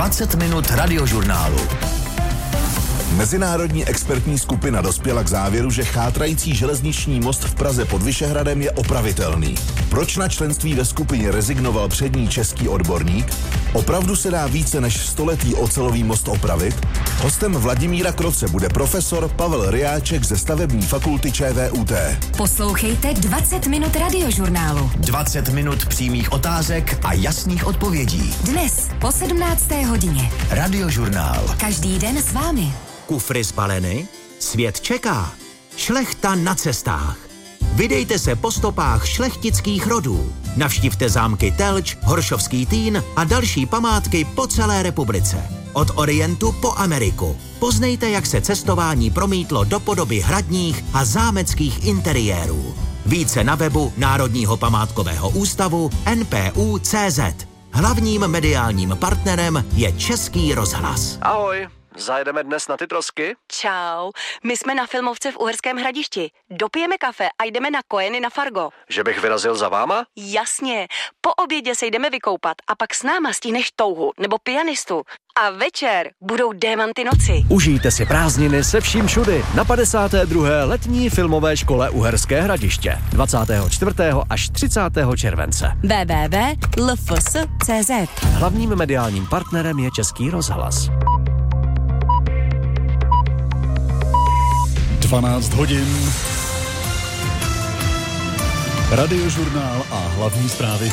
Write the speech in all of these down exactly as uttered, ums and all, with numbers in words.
dvacet minut radiožurnálu. Mezinárodní expertní skupina dospěla k závěru, že chátrající železniční most v Praze pod Vyšehradem je opravitelný. Proč na členství ve skupině rezignoval přední český odborník? Opravdu se dá více než stoletý ocelový most opravit? Hostem Vladimíra Kroce bude profesor Pavel Ryáček ze stavební fakulty ČVUT. Poslouchejte dvacet minut radiožurnálu. dvacet minut přímých otázek a jasných odpovědí. Dnes po sedmnácté hodině. Radiožurnál. Každý den s vámi. Kufry zbaleny? Svět čeká. Šlechta na cestách. Vydejte se po stopách šlechtických rodů. Navštivte zámky Telč, Horšovský Týn a další památky po celé republice. Od Orientu po Ameriku. Poznejte, jak se cestování promítlo do podoby hradních a zámeckých interiérů. Více na webu Národního památkového ústavu N P U tečka cé zet. Hlavním mediálním partnerem je Český rozhlas. Ahoj. Zajedeme dnes na ty trosky? Čau, my jsme na filmovce v Uherském Hradišti. Dopijeme kafe a jdeme na Kojeny na Fargo. Že bych vyrazil za váma? Jasně, po obědě se jdeme vykoupat a pak s náma stihneš touhu nebo pianistu. A večer budou Démanty noci. Užijte si prázdniny se vším všudy na padesáté druhé letní filmové škole Uherské Hradiště dvacátého čtvrtého až třicátého července. w w w tečka l f s tečka c z. Hlavním mediálním partnerem je Český rozhlas. dvanáct hodin. Radiožurnál a hlavní zprávy.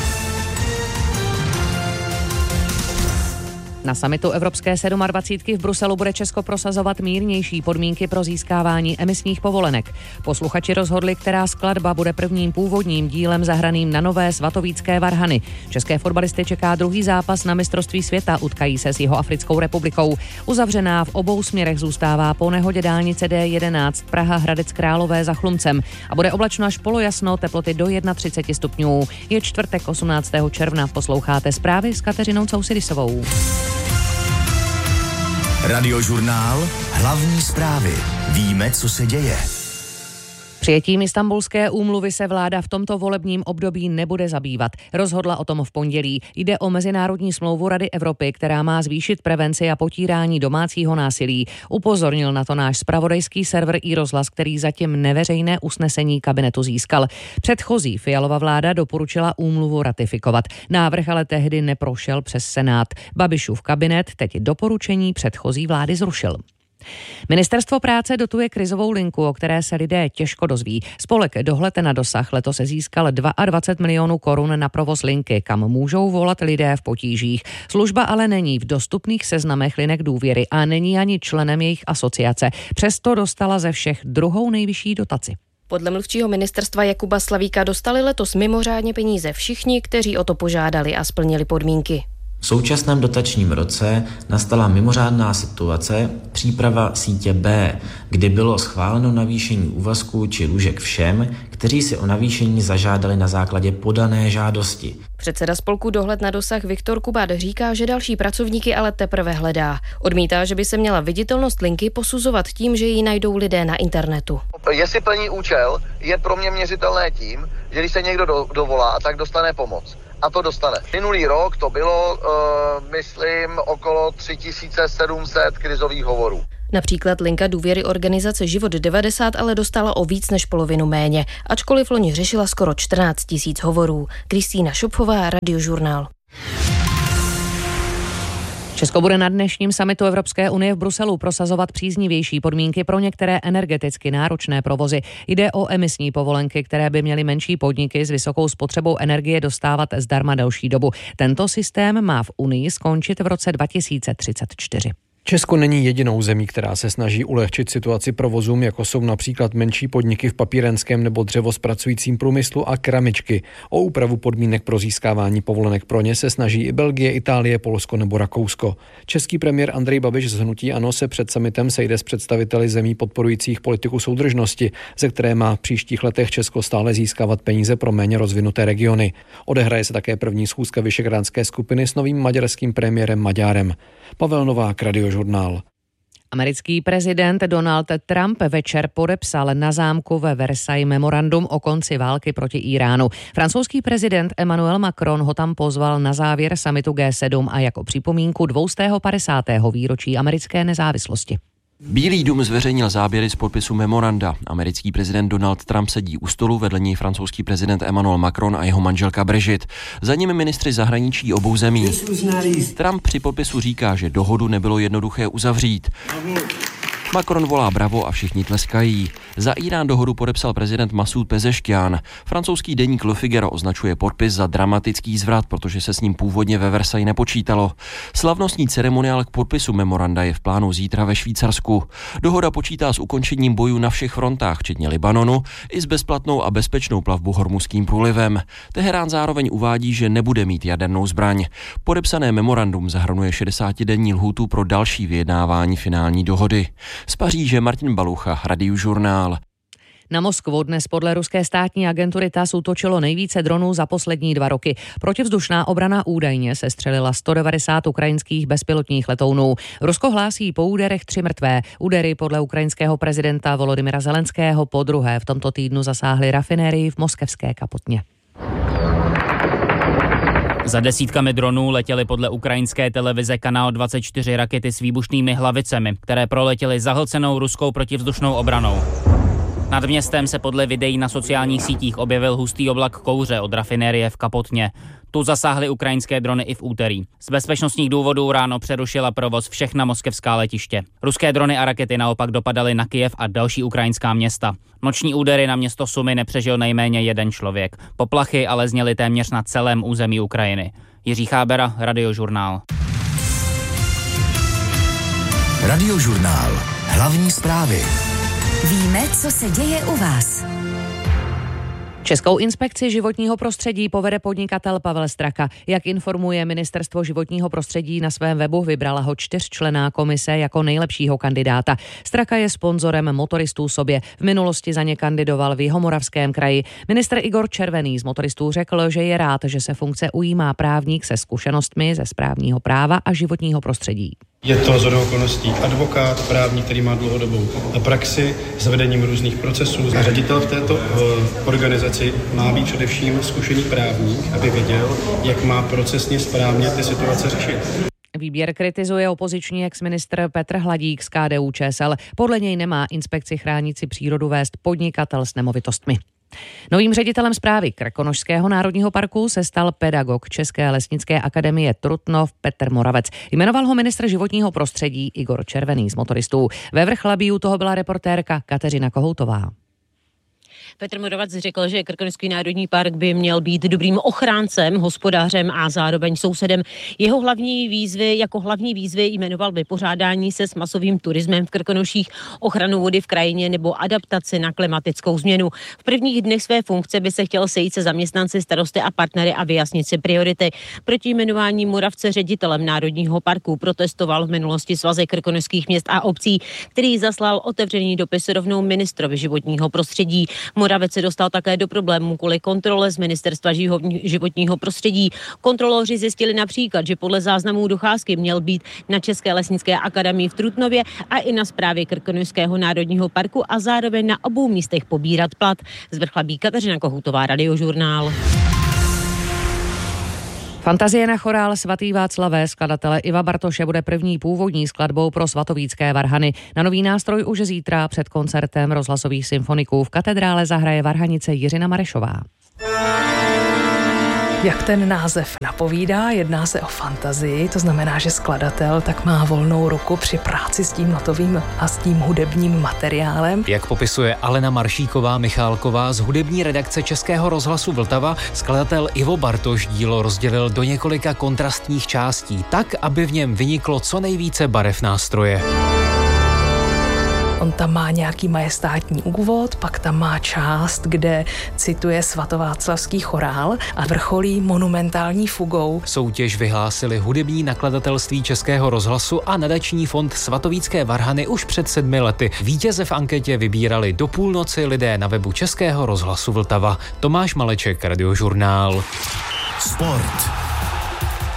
Na summitu Evropské sedmadvacítky v Bruselu bude Česko prosazovat mírnější podmínky pro získávání emisních povolenek. Posluchači rozhodli, která skladba bude prvním původním dílem zahraným na Nové svatovícké varhany. České fotbalisty čeká druhý zápas na mistrovství světa, utkají se s Jihoafrickou republikou. Uzavřená v obou směrech zůstává po nehodě dálnice D jedenáct Praha Hradec Králové za Chlumcem a bude oblačno až polojasno, teploty do třicet jedna stupňů. Je čtvrtek osmnáctého června, posloucháte zprávy s Kateřinou Cousidisovou. Radiožurnál. Hlavní zprávy. Víme, co se děje. Přijetím Istanbulské úmluvy se vláda v tomto volebním období nebude zabývat. Rozhodla o tom v pondělí. Jde o mezinárodní smlouvu Rady Evropy, která má zvýšit prevenci a potírání domácího násilí. Upozornil na to náš zpravodajský server iRozhlas, který zatím neveřejné usnesení kabinetu získal. Předchozí Fialova vláda doporučila úmluvu ratifikovat. Návrh ale tehdy neprošel přes Senát. Babišův kabinet teď doporučení předchozí vlády zrušil. Ministerstvo práce dotuje krizovou linku, o které se lidé těžko dozví. Spolek Dohled na dosah letos získal dvacet dva milionů korun na provoz linky, kam můžou volat lidé v potížích. Služba ale není v dostupných seznamech linek důvěry a není ani členem jejich asociace. Přesto dostala ze všech druhou nejvyšší dotaci. Podle mluvčího ministerstva Jakuba Slavíka dostali letos mimořádně peníze všichni, kteří o to požádali a splnili podmínky. V současném dotačním roce nastala mimořádná situace příprava sítě B, kdy bylo schváleno navýšení úvazků či lůžek všem, kteří si o navýšení zažádali na základě podané žádosti. Předseda spolku Dohled na dosah Viktor Kubát říká, že další pracovníky ale teprve hledá. Odmítá, že by se měla viditelnost linky posuzovat tím, že ji najdou lidé na internetu. Jestli plní účel, je pro mě měřitelné tím, že když se někdo do, dovolá, tak dostane pomoc. A to dostane. Minulý rok to bylo, uh, myslím, okolo tři tisíce sedm set krizových hovorů. Například linka důvěry organizace Život devadesát ale dostala o víc než polovinu méně, ačkoliv loni řešila skoro čtrnáct tisíc hovorů. Kristýna Šupfová, Radiožurnál. Česko bude na dnešním summitu Evropské unie v Bruselu prosazovat příznivější podmínky pro některé energeticky náročné provozy. Jde o emisní povolenky, které by měly menší podniky s vysokou spotřebou energie dostávat zdarma delší dobu. Tento systém má v Unii skončit v roce dva tisíce třicet čtyři. Česko není jedinou zemí, která se snaží ulehčit situaci provozům, jako jsou například menší podniky v papírenském nebo dřevozpracujícím průmyslu a keramičky. O úpravu podmínek pro získávání povolenek pro ně se snaží i Belgie, Itálie, Polsko nebo Rakousko. Český premiér Andrej Babiš z hnutí ANO se před summitem sejde s představiteli zemí podporujících politiku soudržnosti, ze které má v příštích letech Česko stále získávat peníze pro méně rozvinuté regiony. Odehraje se také první schůzka visegrádské skupiny s novým maďarským premiérem Maďárem. Pavel Novák, Radiožurnál. Americký prezident Donald Trump večer podepsal na zámku ve Versailles memorandum o konci války proti Iránu. Francouzský prezident Emmanuel Macron ho tam pozval na závěr summitu G sedm a jako připomínku dvě stě padesátého výročí americké nezávislosti. Bílý dům zveřejnil záběry z podpisu memoranda. Americký prezident Donald Trump sedí u stolu, vedle něj francouzský prezident Emmanuel Macron a jeho manželka Brigitte. Za nimi ministři zahraničí obou zemí. Trump při podpisu říká, že dohodu nebylo jednoduché uzavřít. Macron volá bravo a všichni tleskají. Za Irán dohodu podepsal prezident Masud Pezeškian. Francouzský deník Le Figaro označuje podpis za dramatický zvrat, protože se s ním původně ve Versailles nepočítalo. Slavnostní ceremoniál k podpisu memoranda je v plánu zítra ve Švýcarsku. Dohoda počítá s ukončením bojů na všech frontách, včetně Libanonu, i s bezplatnou a bezpečnou plavbu Hormuzským průlivem. Teherán zároveň uvádí, že nebude mít jadernou zbraň. Podepsané memorandum zahrnuje šedesátidenní lhůtu pro další vyjednávání finální dohody. Z Paříže Martin Balucha, Radiožurnál. Na Moskvu dnes podle ruské státní agentury TASS útočilo nejvíce dronů za poslední dva roky. Protivzdušná obrana údajně sestřelila sto devadesát ukrajinských bezpilotních letounů. Rusko hlásí po úderech tři mrtvé. Údery podle ukrajinského prezidenta Volodymyra Zelenského podruhé v tomto týdnu zasáhly rafinérii v moskevské Kapotně. Za desítkami dronů letěly podle ukrajinské televize Kanál dvacet čtyři rakety s výbušnými hlavicemi, které proletěly zahlcenou ruskou protivzdušnou obranou. Nad městem se podle videí na sociálních sítích objevil hustý oblak kouře od rafinérie v Kapotně. Tu zasáhly ukrajinské drony i v úterý. Z bezpečnostních důvodů ráno přerušila provoz všechna moskevská letiště. Ruské drony a rakety naopak dopadaly na Kyjev a další ukrajinská města. Noční údery na město Sumy nepřežil nejméně jeden člověk. Poplachy ale zněly téměř na celém území Ukrajiny. Jiří Chábera, Radiožurnál. Radiožurnál. Hlavní zprávy. Víme, co se děje u vás. Českou inspekci životního prostředí povede podnikatel Pavel Straka. Jak informuje Ministerstvo životního prostředí na svém webu, vybrala ho čtyřčlenná komise jako nejlepšího kandidáta. Straka je sponzorem motoristů sobě. V minulosti za ně kandidoval v Jihomoravském kraji. Ministr Igor Červený z motoristů řekl, že je rád, že se funkce ujímá právník se zkušenostmi ze správního práva a životního prostředí. Je to shodou okolností advokát, právník, který má dlouhodobou praxi s vedením různých procesů. Ředitel v této uh, organizaci má být především zkušený právník, aby věděl, jak má procesně správně ty situace řešit. Výběr kritizuje opoziční exministr Petr Hladík z K D U Č S L. Podle něj nemá inspekci chránící přírodu vést podnikatel s nemovitostmi. Novým ředitelem správy Krkonošského národního parku se stal pedagog České lesnické akademie Trutnov Petr Moravec. Jmenoval ho ministr životního prostředí Igor Červený z motoristů. Ve Vrchlabí u toho byla reportérka Kateřina Kohoutová. Petr Moravec řekl, že Krkonošský národní park by měl být dobrým ochráncem, hospodářem a zároveň sousedem. Jeho hlavní výzvy, jako hlavní výzvy jmenoval vypořádání se s masovým turismem v Krkonoších, ochranu vody v krajině nebo adaptaci na klimatickou změnu. V prvních dnech své funkce by se chtěl sejít se zaměstnanci, starosty a partnery a vyjasnit si priority. Proti jmenování Moravce ředitelem národního parku protestoval v minulosti Svazek krkonošských měst a obcí, který zaslal otevřený dopis rovnou ministrovi životního prostředí. Moravec se dostal také do problémů kvůli kontrole z Ministerstva životního prostředí. Kontroloři zjistili například, že podle záznamů docházky měl být na České lesnické akademii v Trutnově a i na správě Krkonošského národního parku a zároveň na obou místech pobírat plat. Z Vrchlabí Kateřina Kohoutová, Radiožurnál. Fantazie na chorál Svatý Václavé skladatele Iva Bartoše bude první původní skladbou pro svatovícké varhany. Na nový nástroj už zítra před koncertem rozhlasových symfoniků v katedrále zahraje varhanice Jiřina Marešová. Jak ten název napovídá, jedná se o fantazii, to znamená, že skladatel tak má volnou ruku při práci s tím notovým a s tím hudebním materiálem. Jak popisuje Alena Maršíková Michálková z hudební redakce Českého rozhlasu Vltava, skladatel Ivo Bartoš dílo rozdělil do několika kontrastních částí, tak, aby v něm vyniklo co nejvíce barev nástroje. On tam má nějaký majestátní úvod, pak tam má část, kde cituje svatováclavský chorál a vrcholí monumentální fugou. Soutěž vyhlásili hudební nakladatelství Českého rozhlasu a nadační fond Svatovícké varhany už před sedmi lety. Vítěze v anketě vybírali do půlnoci lidé na webu Českého rozhlasu Vltava. Tomáš Maleček, Radiožurnál. Sport.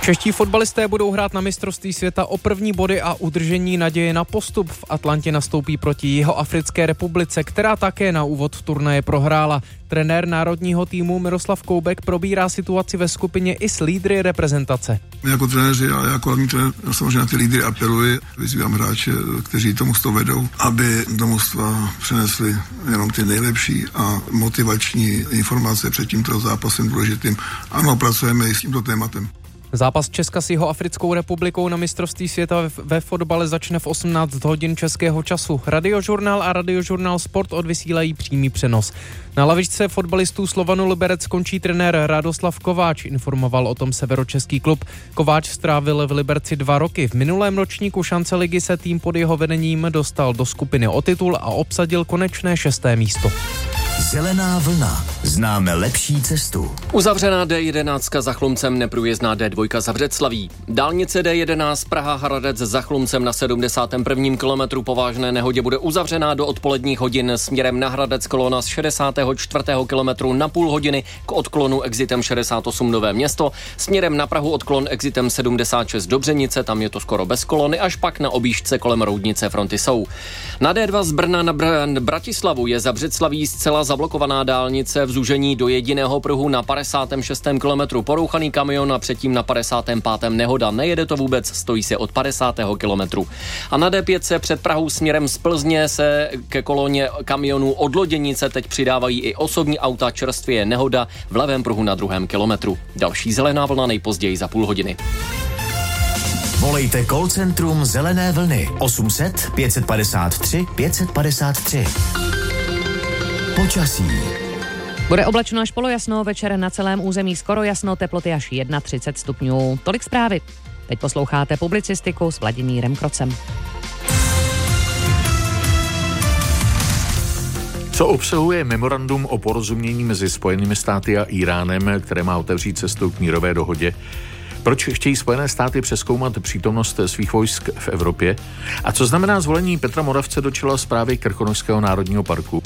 Čeští fotbalisté budou hrát na mistrovství světa o první body a udržení naděje na postup. V Atlantě nastoupí proti Jihoafrické republice, která také na úvod turnaje prohrála. Trenér národního týmu Miroslav Koubek probírá situaci ve skupině i s lídry reprezentace. My jako trenéři a jako hlavní trenér samozřejmě na ty lídry apeluji, vyzývám hráče, kteří to mužstvo vedou, aby do mužstva přinesli jenom ty nejlepší a motivační informace před tímto zápasem důležitým. Ano, pracujeme i s tímto tématem. Zápas Česka s Jihoafrickou republikou na mistrovství světa ve, ve fotbale začne v osmnáct hodin českého času. Radiožurnál a Radiožurnál Sport odvysílají přímý přenos. Na lavičce fotbalistů Slovanu Liberec skončí trenér Radoslav Kováč, informoval o tom severočeský klub. Kováč strávil v Liberci dva roky. V minulém ročníku šance ligy se tým pod jeho vedením dostal do skupiny o titul a obsadil konečné šesté místo. Zelená vlna. Známe lepší cestu. Uzavřená D jedenáct za Chlumcem, neprůjezdná D dva za Břeclaví. Dálnice D jedenáct Praha Hradec za Chlumcem na sedmdesátém prvním kilometru po vážné nehodě bude uzavřená do odpoledních hodin. Směrem na Hradec kolona z šedesátého čtvrtého kilometru na půl hodiny k odklonu exitem šedesát osm Nové Město. Směrem na Prahu odklon exitem sedmdesát šest Dobřenice, tam je to skoro bez kolony, až pak na objížďce kolem Roudnice fronty jsou. Na D dva z Brna na Br- Bratislavu je za Břeclaví zcela zablokovaná dálnice v zúžení do jediného pruhu na padesátém šestém kilometru porouchaný kamion a předtím na padesátém pátém nehoda. Nejede to vůbec, stojí se od padesátého kilometru. A na D pět se před Prahou směrem z Plzně se ke koloně kamionů od Loděnice teď přidávají i osobní auta, čerstvě je nehoda v levém pruhu na druhém kilometru. Další zelená vlna nejpozději za půl hodiny. Volejte call centrum Zelené vlny osm set pět padesát tři pět padesát tři. Počasí. Bude oblačno až polojasno, večer na celém území skoro jasno, teploty až třicet jedna stupňů. Tolik zprávy. Teď posloucháte publicistiku s Vladimírem Krocem. Co obsahuje memorandum o porozumění mezi Spojenými státy a Íránem, které má otevřít cestu k mírové dohodě? Proč chtějí Spojené státy přezkoumat přítomnost svých vojsk v Evropě? A co znamená zvolení Petra Moravce do čela správy Krkonošského národního parku?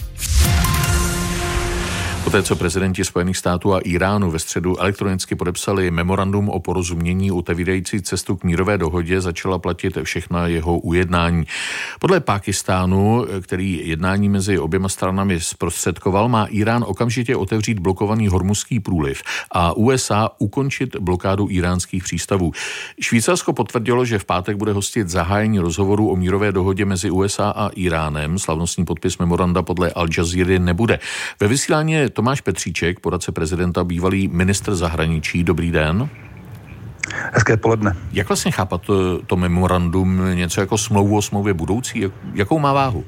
Poté, co prezidenti Spojených států a Íránu ve středu elektronicky podepsali memorandum o porozumění otevírající cestu k mírové dohodě, začala platit všechna jeho ujednání. Podle Pákistánu, který jednání mezi oběma stranami zprostředkoval, má Írán okamžitě otevřít blokovaný Hormuzský průliv a U S A ukončit blokádu íránských přístavů. Švýcarsko potvrdilo, že v pátek bude hostit zahájení rozhovoru o mírové dohodě mezi U S A a Íránem. Slavnostní podpis memoranda podle Al Jazeera nebude. Ve vysílání je Tomáš Petříček, poradce prezidenta, bývalý ministr zahraničí. Dobrý den. Hezké poledne. Jak vlastně chápat to, to memorandum, něco jako smlouvu o smlouvě budoucí? Jak, jakou má váhu?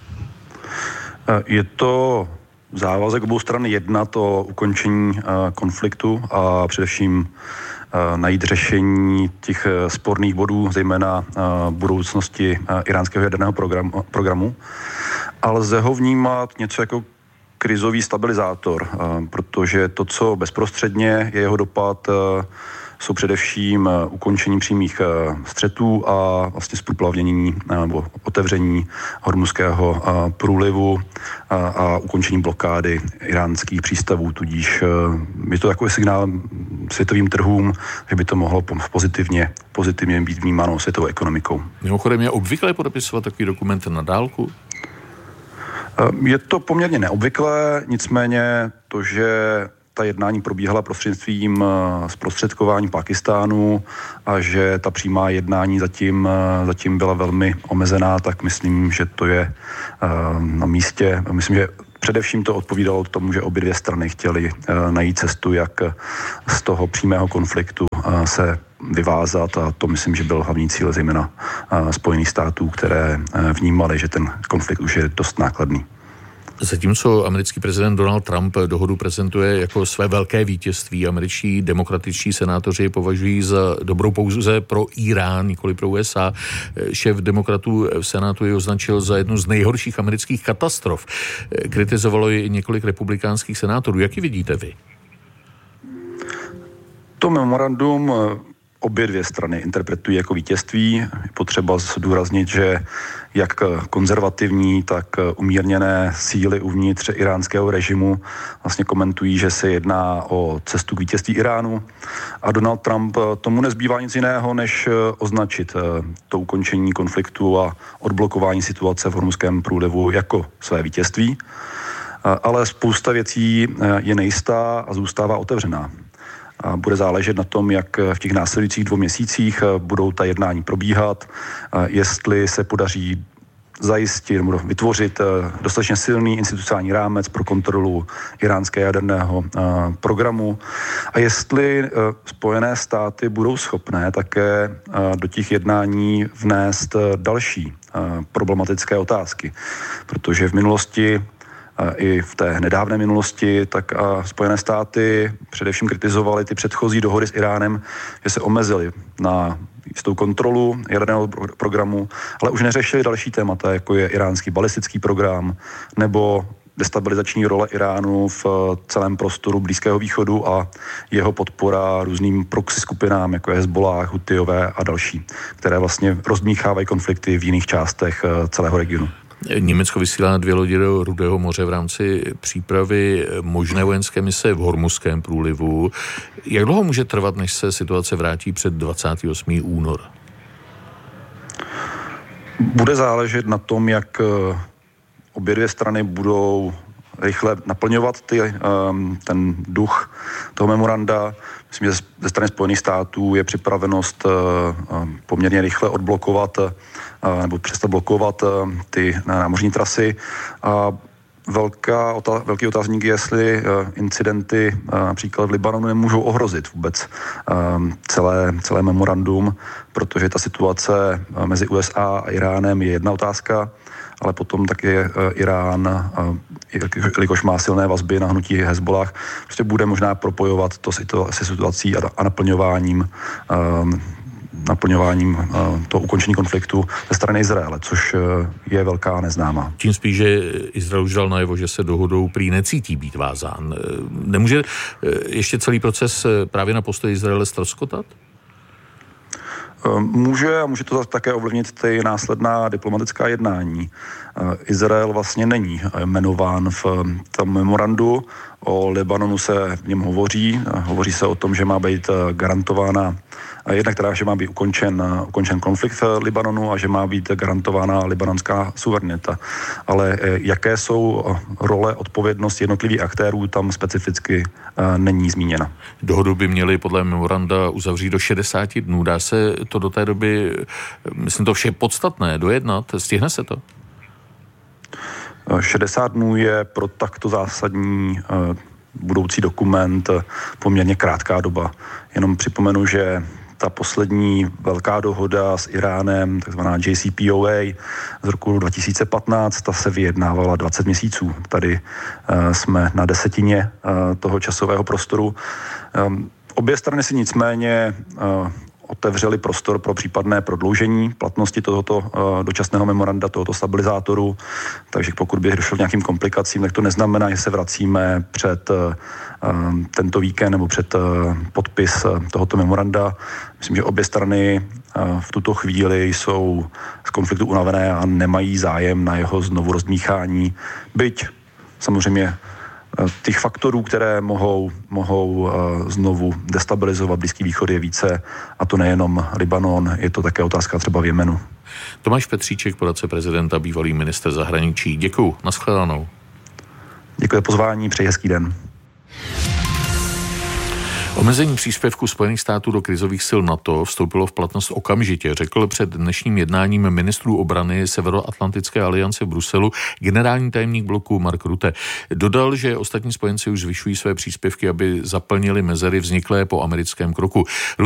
Je to závazek obou stran jednat o ukončení konfliktu a především najít řešení těch sporných bodů, zejména budoucnosti iránského jaderného programu. Ale lze ho vnímat něco jako krizový stabilizátor, protože to, co bezprostředně je jeho dopad, jsou především ukončení přímých střetů a vlastně zprůplavnění nebo otevření Hormuzského průlivu a, a ukončení blokády iránských přístavů. Tudíž je to takový signál světovým trhům, že by to mohlo pozitivně, pozitivně být vnímáno světovou ekonomikou. Mimochodem je obvyklé podepisovat takový dokument na dálku? Je to poměrně neobvyklé, nicméně to, že ta jednání probíhala prostřednictvím zprostředkování Pákistánu a že ta přímá jednání zatím, zatím byla velmi omezená, tak myslím, že to je na místě. Myslím, že především to odpovídalo tomu, že obě dvě strany chtěly najít cestu, jak z toho přímého konfliktu se vyvázat, a to myslím, že byl hlavní cíl zejména Spojených států, které vnímali, že ten konflikt už je dost nákladný. Zatímco americký prezident Donald Trump dohodu prezentuje jako své velké vítězství, američtí demokratičtí senátoři považují za dobrou pouze pro Írán, nikoli pro U S A. Šéf demokratů v senátu ji označil za jednu z nejhorších amerických katastrof. Kritizovalo ji i několik republikánských senátorů. Jak ji vidíte vy? To memorandum obě dvě strany interpretují jako vítězství. Je potřeba zdůraznit, že jak konzervativní, tak umírněné síly uvnitř iránského režimu vlastně komentují, že se jedná o cestu k vítězství Iránu. A Donald Trump tomu nezbývá nic jiného, než označit to ukončení konfliktu a odblokování situace v Hormuzském průlivu jako své vítězství. Ale spousta věcí je nejistá a zůstává otevřená. A bude záležet na tom, jak v těch následujících dvou měsících budou ta jednání probíhat, jestli se podaří zajistit nebo vytvořit dostatečně silný institucionální rámec pro kontrolu iránského jaderného programu a jestli Spojené státy budou schopné také do těch jednání vnést další problematické otázky, protože v minulosti i v té nedávné minulosti, tak a Spojené státy především kritizovaly ty předchozí dohody s Iránem, že se omezily na jistou kontrolu jaderného programu, ale už neřešili další témata, jako je iránský balistický program nebo destabilizační role Iránu v celém prostoru Blízkého východu a jeho podpora různým proxy skupinám, jako je Hezbollah, Hutijové a další, které vlastně rozdmíchávají konflikty v jiných částech celého regionu. Německo vysílá dvě lodi do Rudého moře v rámci přípravy možné vojenské mise v Hormuzském průlivu. Jak dlouho může trvat, než se situace vrátí před dvacátého osmého února? Bude záležet na tom, jak obě dvě strany budou rychle naplňovat ty, ten duch toho memoranda. Myslím, že ze strany Spojených států je připravenost poměrně rychle odblokovat nebo přestat blokovat ty námořní trasy. A velká, velký otázník je, jestli incidenty například v Libanonu nemůžou ohrozit vůbec celé, celé memorandum, protože ta situace mezi U S A a Iránem je jedna otázka, ale potom taky Irán, jelikož má silné vazby na hnutí Hezbollah, prostě bude možná propojovat to se situací a naplňováním naplňováním toho ukončení konfliktu ze strany Izraele, což je velká neznámá. Tím spíš, že Izrael už dal najevo, že se dohodou prý necítí být vázán. Nemůže ještě celý proces právě na postoji Izraele ztroskotat? Může a může to také ovlivnit ty následná diplomatická jednání. Izrael vlastně není jmenován v tom memorandu. O Libanonu se v něm hovoří. Hovoří se o tom, že má být garantována jednak teda, že má být ukončen, ukončen konflikt v Libanonu a že má být garantována libanonská suverenita. Ale jaké jsou role, odpovědnost jednotlivých aktérů, tam specificky není zmíněna. Dohodu by měli podle memoranda uzavřít do šedesáti dnů. Dá se to do té doby, myslím to vše podstatné, dojednat? Stihne se to? šedesát dnů je pro takto zásadní budoucí dokument poměrně krátká doba. Jenom připomenu, že ta poslední velká dohoda s Iránem, takzvaná J C P O A z roku dva tisíce patnáct, ta se vyjednávala dvacet měsíců. Tady uh, jsme na desetině uh, toho časového prostoru. Um, obě strany si nicméně uh, otevřeli prostor pro případné prodloužení platnosti tohoto uh, dočasného memoranda, tohoto stabilizátoru. Takže pokud by došlo k nějakým komplikacím, tak to neznamená, že se vracíme před uh, tento víkend nebo před uh, podpis uh, tohoto memoranda. Myslím, že obě strany uh, v tuto chvíli jsou z konfliktu unavené a nemají zájem na jeho znovu rozdmíchání. Byť samozřejmě těch faktorů, které mohou, mohou uh, znovu destabilizovat Blízký východ, je více, a to nejenom Libanon, je to také otázka třeba v Jemenu. Tomáš Petříček, poradce prezidenta, bývalý ministr zahraničí. Děkuju, nashledanou. Děkuji za pozvání, přeji hezký den. Omezení příspěvku Spojených států do krizových sil NATO vstoupilo v platnost okamžitě, řekl před dnešním jednáním ministrů obrany Severoatlantické aliance v Bruselu generální tajemník bloku Mark Rutte. Dodal, že ostatní spojenci už zvyšují své příspěvky, aby zaplnili mezery vzniklé po americkém kroku.